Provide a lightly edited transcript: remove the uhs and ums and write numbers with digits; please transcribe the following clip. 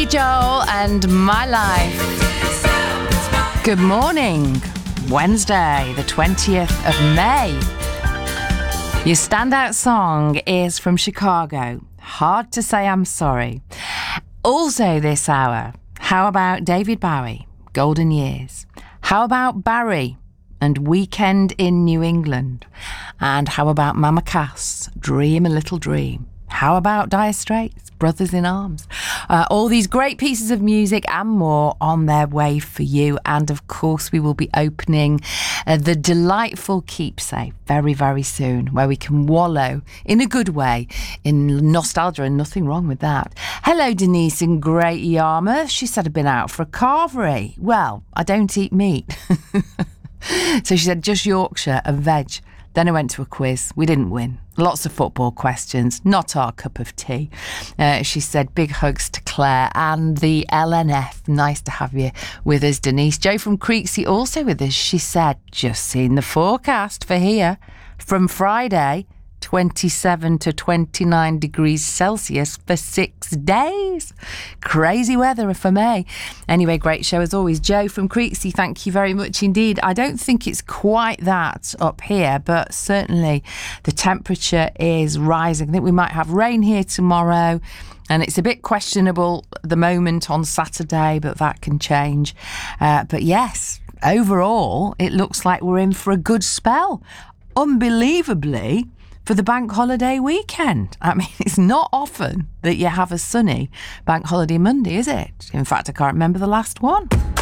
Billy Joel and My Life. Good morning. Wednesday, the 20th of May. Your standout song is from Chicago, Hard to Say I'm Sorry. Also this hour, how about David Bowie, Golden Years? How about Barry and Weekend in New England? And how about Mama Cass, Dream a Little Dream? How about Dire Straits, Brothers in Arms? All these great pieces of music and more on their way for you. And of course, we will be opening the delightful Keepsake very, very soon, where we can wallow in a good way in nostalgia, and nothing wrong with that. Hello, Denise in Great Yarmouth. She said I'd been out for a carvery. Well, I don't eat meat. So she said just Yorkshire and veg. Then I went to a quiz. We didn't win. Lots of football questions. Not our cup of tea. She said big hugs to Claire and the LNF. Nice to have you with us, Denise. Jo from Creeksy also with us. She said, just seen the forecast for here. From Friday, 27 to 29 degrees Celsius for 6 days. Crazy weather for May. Anyway, great show as always. Jo from Creeksy, thank you very much indeed. I don't think it's quite that up here, but certainly the temperature is rising. I think we might have rain here tomorrow, and it's a bit questionable at the moment on Saturday, but that can change. But yes, overall, it looks like we're in for a good spell. Unbelievably, for the bank holiday weekend. I mean, it's not often that you have a sunny bank holiday Monday, is it? In fact, I can't remember the last one.